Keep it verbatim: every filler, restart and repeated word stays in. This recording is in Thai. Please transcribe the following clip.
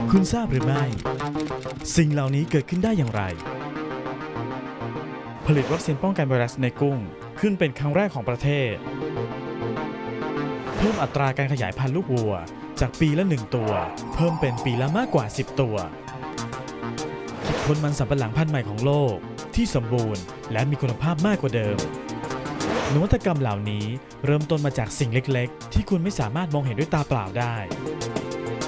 คุณทราบหรือไม่สิ่งเหล่านี้เกิดขึ้นได้อย่างไรผลิตวัคซีนป้องกันไวรัสในกุ้งขึ้นเป็นครั้งแรกของประเทศเพิ่มอัตราการขยายพันธุ์ลูกวัวจากปีละหนึ่งตัวเพิ่มเป็นปีละมากกว่าสิบตัวคิดค้นมันสำปะหลังพันธุ์ใหม่ของโลกที่สมบูรณ์และมีคุณภาพมากกว่าเดิมนวัตกรรมเหล่านี้เริ่มต้นมาจากสิ่งเล็กๆที่คุณไม่สามารถมองเห็นด้วยตาเปล่าได้